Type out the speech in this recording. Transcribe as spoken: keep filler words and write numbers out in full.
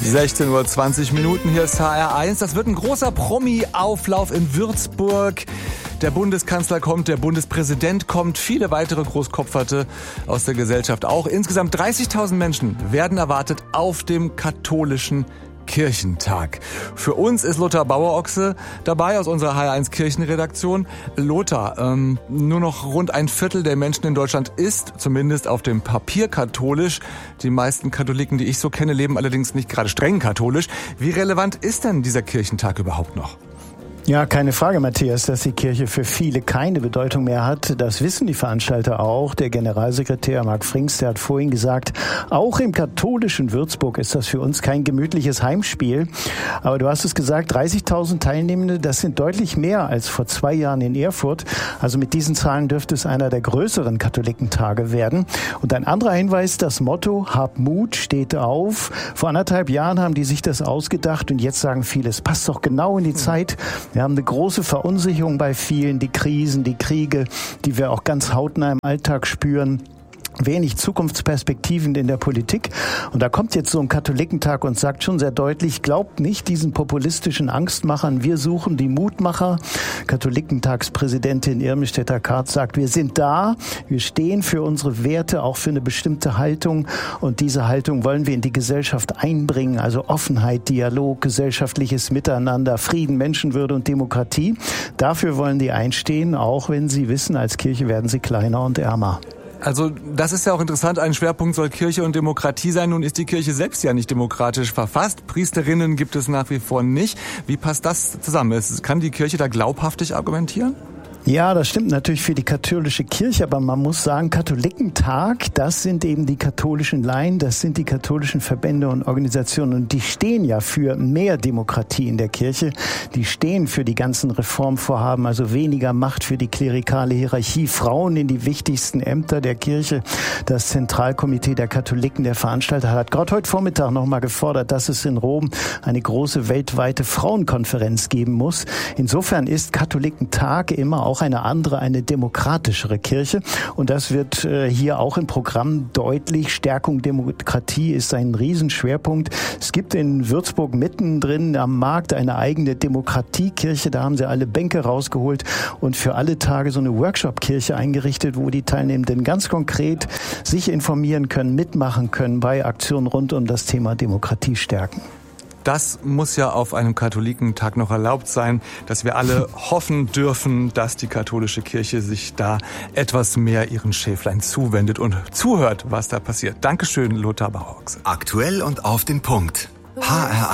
sechzehn Uhr zwanzig Minuten, hier ist H R eins. Das wird ein großer Promi-Auflauf in Würzburg. Der Bundeskanzler kommt, der Bundespräsident kommt, viele weitere Großkopferte aus der Gesellschaft auch. Insgesamt dreißigtausend Menschen werden erwartet auf dem katholischen Kirchentag. Für uns ist Lothar Bauerochse dabei aus unserer H R eins Kirchenredaktion. Lothar, ähm, nur noch rund ein Viertel der Menschen in Deutschland ist zumindest auf dem Papier katholisch. Die meisten Katholiken, die ich so kenne, leben allerdings nicht gerade streng katholisch. Wie relevant ist denn dieser Kirchentag überhaupt noch? Ja, keine Frage, Matthias, dass die Kirche für viele keine Bedeutung mehr hat. Das wissen die Veranstalter auch. Der Generalsekretär Marc Frings, der hat vorhin gesagt, auch im katholischen Würzburg ist das für uns kein gemütliches Heimspiel. Aber du hast es gesagt, dreißigtausend Teilnehmende, das sind deutlich mehr als vor zwei Jahren in Erfurt. Also mit diesen Zahlen dürfte es einer der größeren Katholikentage werden. Und ein anderer Hinweis, das Motto Hab Mut, steht auf. Vor anderthalb Jahren haben die sich das ausgedacht und jetzt sagen viele, es passt doch genau in die Zeit. Wir haben eine große Verunsicherung bei vielen, die Krisen, die Kriege, die wir auch ganz hautnah im Alltag spüren. Wenig Zukunftsperspektiven in der Politik. Und da kommt jetzt so ein Katholikentag und sagt schon sehr deutlich, glaubt nicht diesen populistischen Angstmachern, wir suchen die Mutmacher. Katholikentagspräsidentin Irmestetter-Karz sagt, wir sind da, wir stehen für unsere Werte, auch für eine bestimmte Haltung. Und diese Haltung wollen wir in die Gesellschaft einbringen, also Offenheit, Dialog, gesellschaftliches Miteinander, Frieden, Menschenwürde und Demokratie. Dafür wollen die einstehen, auch wenn sie wissen, als Kirche werden sie kleiner und ärmer. Also das ist ja auch interessant, ein Schwerpunkt soll Kirche und Demokratie sein. Nun ist die Kirche selbst ja nicht demokratisch verfasst. Priesterinnen gibt es nach wie vor nicht. Wie passt das zusammen? Kann die Kirche da glaubhaftig argumentieren? Ja, das stimmt natürlich für die katholische Kirche, aber man muss sagen, Katholikentag, das sind eben die katholischen Laien, das sind die katholischen Verbände und Organisationen und die stehen ja für mehr Demokratie in der Kirche, die stehen für die ganzen Reformvorhaben, also weniger Macht für die klerikale Hierarchie, Frauen in die wichtigsten Ämter der Kirche. Das Zentralkomitee der Katholiken, der Veranstalter, hat gerade heute Vormittag nochmal gefordert, dass es in Rom eine große weltweite Frauenkonferenz geben muss. Insofern ist Katholikentag immer auch eine andere, eine demokratischere Kirche. Und das wird äh, hier auch im Programm deutlich. Stärkung Demokratie ist ein Riesenschwerpunkt. Es gibt in Würzburg mittendrin am Markt eine eigene Demokratiekirche. Da haben sie alle Bänke rausgeholt und für alle Tage so eine Workshop-Kirche eingerichtet, wo die Teilnehmenden ganz konkret sich informieren können, mitmachen können bei Aktionen rund um das Thema Demokratie stärken. Das muss ja auf einem Katholikentag noch erlaubt sein, dass wir alle hoffen dürfen, dass die katholische Kirche sich da etwas mehr ihren Schäflein zuwendet und zuhört, was da passiert. Dankeschön, Lothar Bauerochse. Aktuell und auf den Punkt. H R